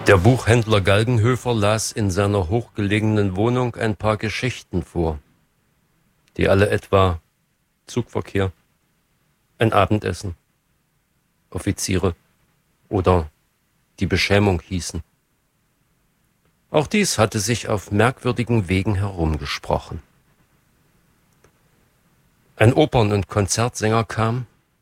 Der Buchhändler Galgenhöfer las in seiner hochgelegenen Wohnung ein paar Geschichten vor, die alle etwa Zugverkehr, ein Abendessen, Offiziere oder die Beschämung hießen. Auch dies hatte sich auf merkwürdigen Wegen herumgesprochen. Ein Opern- und Konzertsänger kam,